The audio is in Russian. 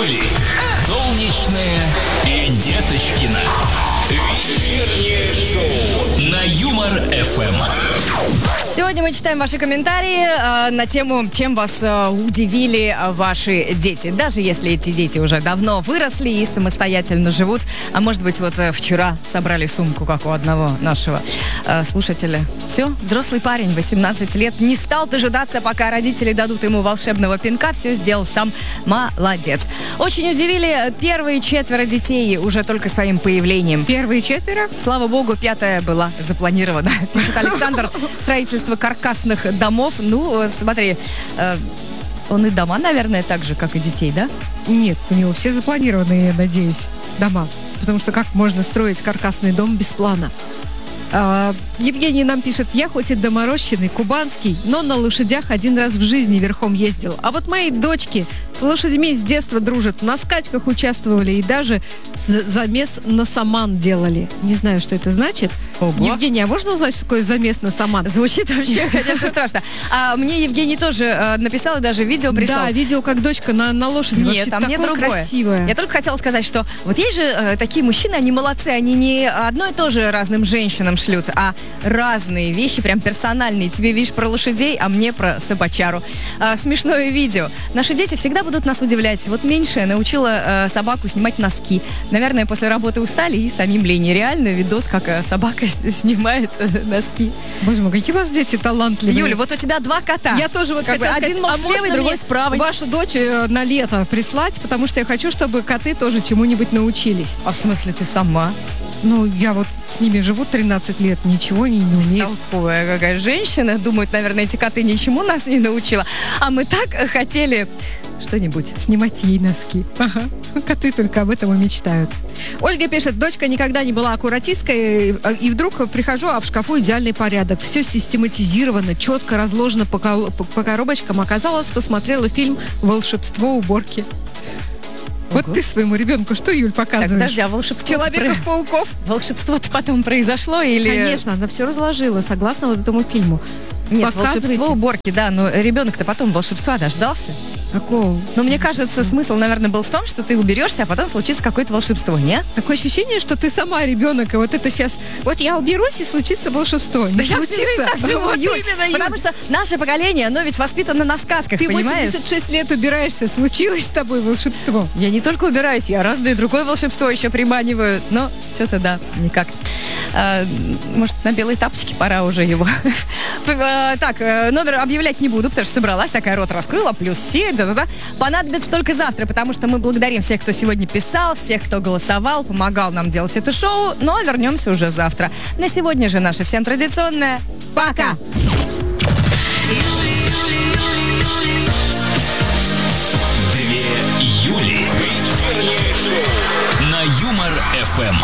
Юли, Солнечная и Деточкина. Вечернее шоу на Юмор ФМ. Сегодня мы читаем ваши комментарии на тему, чем вас удивили ваши дети. Даже если эти дети уже давно выросли и самостоятельно живут. А может быть, вот вчера собрали сумку, как у одного нашего слушателя. Все, взрослый парень, 18 лет, не стал дожидаться, пока родители дадут ему волшебного пинка. Все сделал сам. Молодец. Очень удивили первые 4 детей уже только своим появлением. Первые 4? Слава богу, 5-я была запланирована. Пишет Александр. Строительство каркасных домов. Ну, смотри, он и дома, наверное, так же, как и детей, да? Нет, у него все запланированные, я надеюсь, дома. Потому что как можно строить каркасный дом без плана? Евгений нам пишет: я хоть и доморощенный, кубанский, но на лошадях один раз в жизни верхом ездил. А вот мои дочки с лошадьми с детства дружат, на скачках участвовали и даже замес на саман делали. Не знаю, что это значит. Ого. Евгений, а можно узнать, что такое замес на саман? Звучит вообще, конечно, страшно. А мне Евгений тоже написал и даже видео прислал. Да, видео, как дочка на лошади. Нет, вообще там мне такое другое. Красивое. Я только хотела сказать, что вот есть же такие мужчины, они молодцы, они не одно и то же разным женщинам шлют, а разные вещи, прям персональные. Тебе, видишь, про лошадей, а мне про собачару. Смешное видео. Наши дети всегда будут нас удивлять. Вот меньшая научила собаку снимать носки. Наверное, после работы устали и самим лень. Реально видос, как собака снимает носки. Боже мой, какие у вас дети талантливые. Юля, вот у тебя 2 кота. Я тоже вот как хотела один сказать, мог с левой, другой с правой. Вашу дочь на лето прислать, потому что я хочу, чтобы коты тоже чему-нибудь научились. А в смысле ты сама? Ну, я вот с ними живу 13 лет, ничего не умею. Толковая какая женщина. Думают, наверное, эти коты ничему нас не научила. А мы так хотели что-нибудь. Снимать ей носки. Ага. Коты только об этом и мечтают. Ольга пишет: дочка никогда не была аккуратисткой, и вдруг прихожу, а в шкафу идеальный порядок. Все систематизировано, четко разложено по коробочкам. Оказалось, посмотрела фильм «Волшебство уборки». Ого. Вот ты своему ребенку что, Юль, показываешь? Так, подожди, а волшебство... Человеков-пауков? Волшебство-то потом произошло или... Конечно, она все разложила, согласно вот этому фильму. Нет, Показывайте. волшебство уборки, да, но ребенок-то потом волшебства дождался. Какого? Но мне кажется, смысл, наверное, был в том, что ты уберешься, а потом случится какое-то волшебство, нет? Такое ощущение, что ты сама ребенок, и вот это сейчас... Вот я уберусь, и случится волшебство. Не Да я случится? всю жизнь так живу, Вот Юль, именно, Юль. потому что наше поколение, оно ведь воспитано на сказках, Ты понимаешь? 86 лет убираешься, случилось с тобой волшебство. Я не только убираюсь, я разное другое волшебство еще приманиваю, но что-то да, никак. Может, на белые тапочки пора уже его. Так, номер объявлять не буду, потому что собралась, такая рот раскрыла, плюс 7, да-да-да. Понадобится только завтра, потому что мы благодарим всех, кто сегодня писал, всех, кто голосовал, помогал нам делать это шоу, но вернемся уже завтра. На сегодня же наше всем традиционное «Пока!». Две Юли. Вечернее шоу на Юмор ФМ.